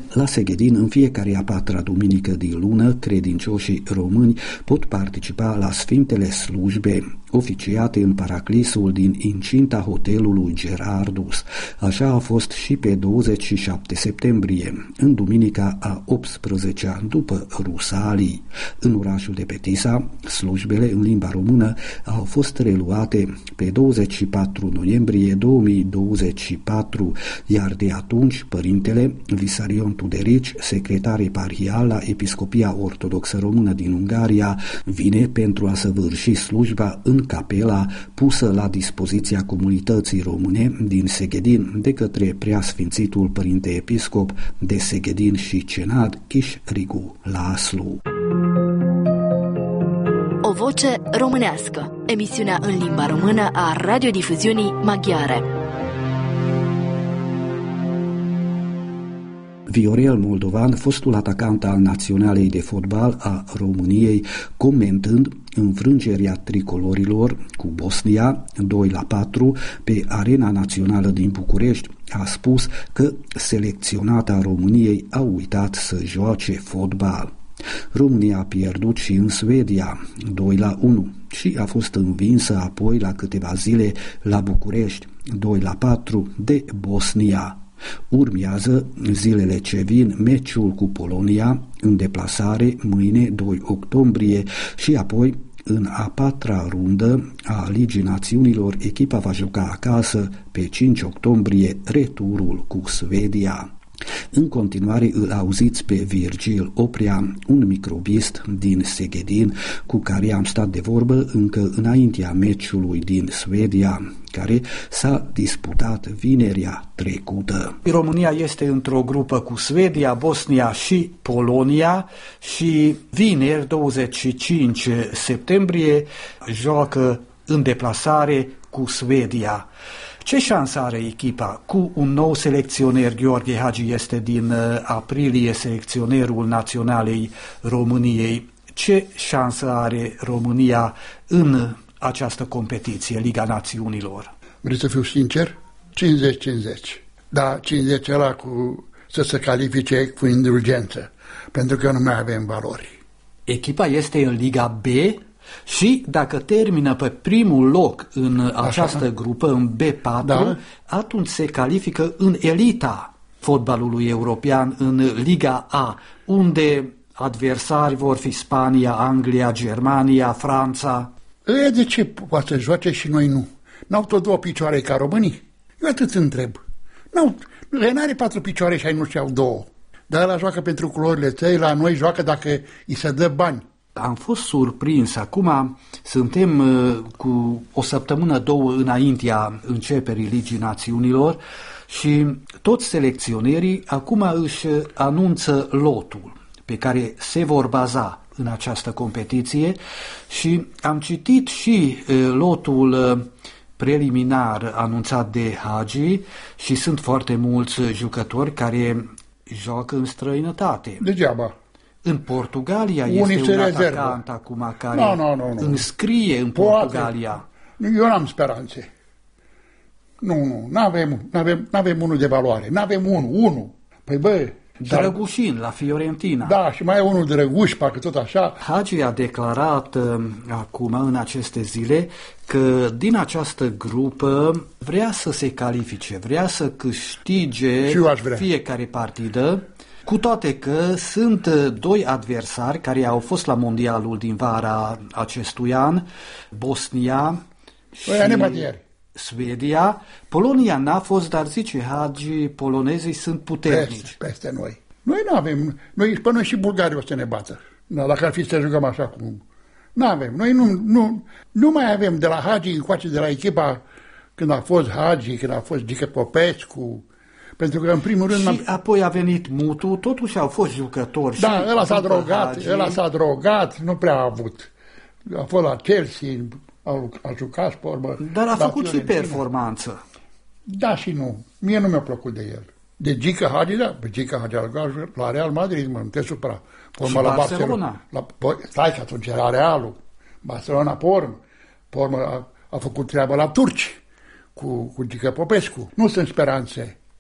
La Seghedin, în fiecare a patra duminică din lună, credincioșii români pot participa la sfintele slujbe oficiate în paraclisul din incinta hotelului Gerardus. Așa a fost și pe 27 septembrie, în duminica a 18-a după Rusalii. În orașul de Petisa, slujbele în limba română au fost reluate pe 24 noiembrie 2024, iar de atunci părintele Visarion Tuderici, secretar eparhial la Episcopia Ortodoxă Română din Ungaria, vine pentru a săvârși slujba în capela pusă la dispoziția comunității române din Seghedin de către preasfințitul părinte episcop de Seghedin și Cenad Chiș-Rigu Laslu. O voce românească. Emisiunea în limba română a radiodifuziunii maghiare. Viorel Moldovan, fostul atacant al Naționalei de fotbal a României, comentând înfrângerea tricolorilor cu Bosnia 2-4 pe Arena Națională din București, a spus că selecționata României a uitat să joace fotbal. România a pierdut și în Suedia 2-1 și a fost învinsă apoi la câteva zile la București 2-4 de Bosnia. Urmează zilele ce vin meciul cu Polonia în deplasare mâine 2 octombrie și apoi în a patra rundă a Ligii Națiunilor echipa va juca acasă pe 5 octombrie returul cu Suedia. În continuare îl auziți pe Virgil Oprea, un microbist din Seghedin, cu care am stat de vorbă încă înaintea meciului din Suedia, care s-a disputat vinerea trecută. România este într-o grupă cu Suedia, Bosnia și Polonia și vineri 25 septembrie joacă în deplasare cu Suedia. Ce șansă are echipa? Cu un nou selecționer, Gheorghe Hagi este din aprilie selecționerul Naționalei României. Ce șansă are România în această competiție, Liga Națiunilor? Vrei să fiu sincer? 50-50. Da, 50 ăla cu să se califice cu indulgență, pentru că nu mai avem valori. Echipa este în Liga B și dacă termină pe primul loc în această grupă, în B4, da, atunci se califică în elita fotbalului european, în Liga A, unde adversari vor fi Spania, Anglia, Germania, Franța. De ce poate să joace și noi nu? N-au tot două picioare ca românii? Eu atât întreb. N-are 4 picioare și ai nu și-au 2. Dar ăla joacă pentru culorile tăi, la noi joacă dacă îi se dă bani. Am fost surprins. Acum suntem cu o săptămână, 2 înaintea începerii Ligii Națiunilor și toți selecționerii acum își anunță lotul pe care se vor baza în această competiție și am citit și lotul preliminar anunțat de Hagi și sunt foarte mulți jucători care joacă în străinătate. Degeaba. În Portugalia este un atacant acum care înscrie în Portugalia. Eu n-am speranțe. N-avem unul de valoare. N-avem unul. Păi bă... Drăgușin la Fiorentina. Da, și mai e unul Drăguș, parcă tot așa. Hagi a declarat acum, în aceste zile, că din această grupă vrea să se califice, vrea să câștige fiecare partidă, cu toate că sunt 2 adversari care au fost la mondialul din vara acestui an, Bosnia și Suedia. Polonia n-a fost, dar zice Hagi, polonezii sunt puternici. Peste noi. Noi nu avem, până și bulgarii o să ne bată. Dacă ar fi să jucăm așa cum... Nu avem. Noi nu mai avem de la Hagi încoace, de la echipa când a fost Hagi, când a fost Gică Popescu. Pentru că în primul rând... Și apoi a venit Mutu, totuși au fost jucători. Da, ăla s-a drogat, nu prea a avut. A fost la Chelsea, a jucat pe urmă. Dar a făcut și performanță. Da și nu. Mie nu mi-a plăcut de el. De Gică Hagi, da. Pe Gică Hagi la Real Madrid, nu te supra. Și la Barcelona. Stai că atunci era Realul. Barcelona pe urmă a făcut treabă la turci cu Gică Popescu. Nu sunt speranțe.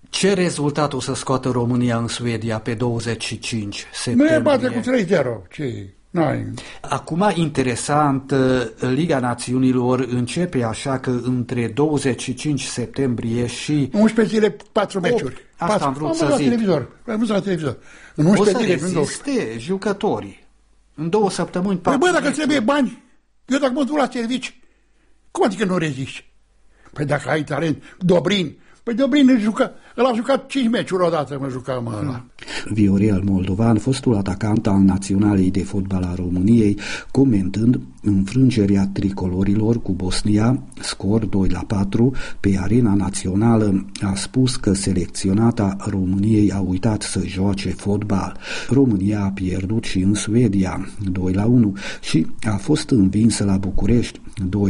Ce rezultat o să scoată România în Suedia pe 25 septembrie? Noi bate cu 3-0. Ce? Noi. Acum, interesant, Liga Națiunilor începe așa că între 25 septembrie și... 11 zile, 4 meciuri. Asta am vrut să zic. Am văzut la televizor. În 11 zile, o să reziste jucătorii. În 2 săptămâni, 4 Păi bă, dacă trebuie bani, eu dacă mă duc la servici, cum adică nu reziști? Păi dacă ai talent, Dobrin. Păi Dobrin el a jucat 5 meciuri odată, mă jucam ăla. Viorel Moldovan, fostul atacant al Naționalei de Fotbal a României, comentând înfrângerea tricolorilor cu Bosnia, scor 2-4, pe arena națională, a spus că selecționata României a uitat să joace fotbal. România a pierdut și în Suedia, 2-1, și a fost învinsă la București,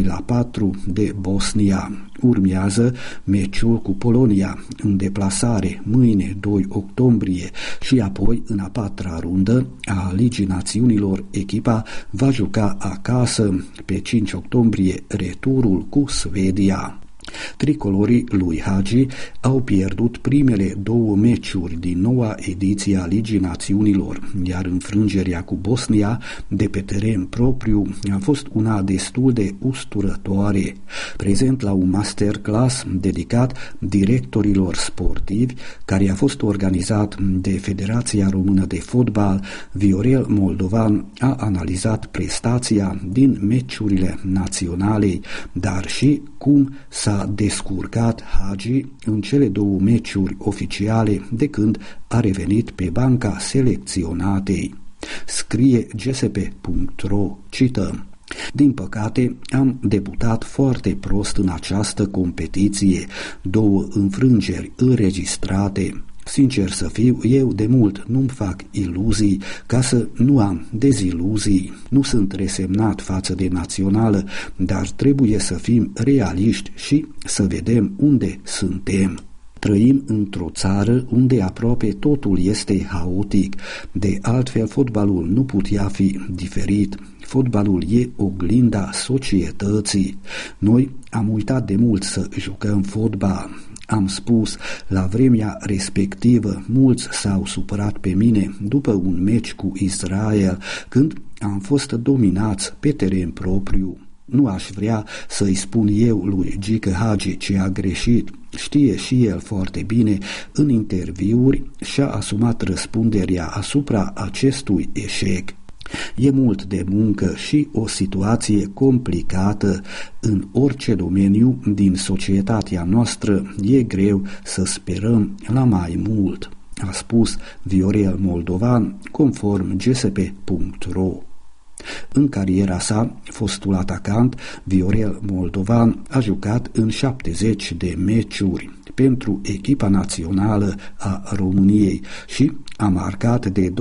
2-4 de Bosnia. Urmează meciul cu Polonia, în deplasare, mâine, 2 octombrie, și apoi, în a 4-a rundă a Ligii Națiunilor, echipa va juca acasă, pe 5 octombrie, returul cu Suedia. Tricolorii lui Hagi au pierdut primele 2 meciuri din noua ediție a Ligii Națiunilor, iar înfrângerea cu Bosnia de pe teren propriu a fost una destul de usturătoare. Prezent la un masterclass dedicat directorilor sportivi, care a fost organizat de Federația Română de Fotbal, Viorel Moldovan a analizat prestația din meciurile naționale, dar și cum s-a descurcat Hagi în cele 2 meciuri oficiale de când a revenit pe banca selecționatei. Scrie gsp.ro, cităm: din păcate, am debutat foarte prost în această competiție, 2 înfrângeri înregistrate. Sincer să fiu, eu de mult nu-mi fac iluzii ca să nu am deziluzii. Nu sunt resemnat față de națională, dar trebuie să fim realiști și să vedem unde suntem. Trăim într-o țară unde aproape totul este haotic, de altfel fotbalul nu putea fi diferit. Fotbalul e oglinda societății. Noi am uitat de mult să jucăm fotbal. Am spus, la vremea respectivă, mulți s-au supărat pe mine după un meci cu Israel, când am fost dominați pe teren propriu. Nu aș vrea să-i spun eu lui Gică Hagi ce a greșit. Știe și el foarte bine, în interviuri și-a asumat răspunderea asupra acestui eșec. E mult de muncă și o situație complicată în orice domeniu din societatea noastră. E greu să sperăm la mai mult, a spus Viorel Moldovan, conform gsp.ro. În cariera sa, fostul atacant Viorel Moldovan a jucat în 70 de meciuri pentru echipa națională a României și a marcat de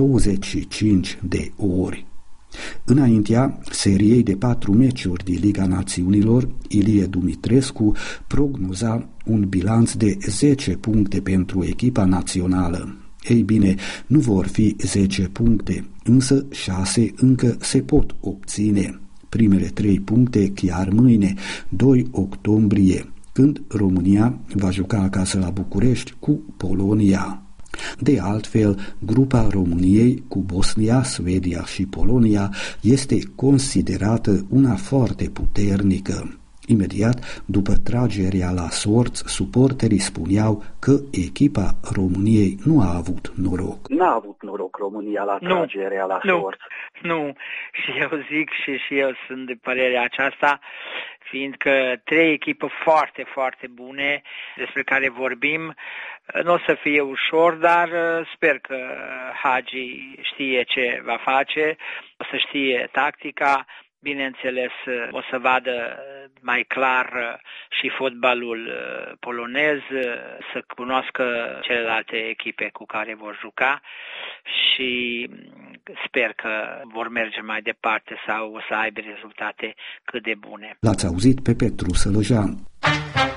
25 de ori. Înaintea seriei de 4 meciuri de Liga Națiunilor, Ilie Dumitrescu prognoza un bilanț de 10 puncte pentru echipa națională. Ei bine, nu vor fi 10 puncte, însă 6 încă se pot obține. Primele 3 puncte chiar mâine, 2 octombrie, când România va juca acasă la București cu Polonia. De altfel, grupa României cu Bosnia, Suedia și Polonia este considerată una foarte puternică. Imediat după tragerea la sorți, suporterii spuneau că echipa României nu a avut noroc. N-a avut noroc România la tragerea la sorți. Nu, și eu zic și eu sunt de părerea aceasta, fiindcă 3 echipe foarte, foarte bune despre care vorbim. Nu o să fie ușor, dar sper că Hagi știe ce va face, o să știe tactica. Bineînțeles, o să vadă mai clar și fotbalul polonez, să cunoască celelalte echipe cu care vor juca și sper că vor merge mai departe sau o să aibă rezultate cât de bune. L-ați auzit pe Petru Sălăjan.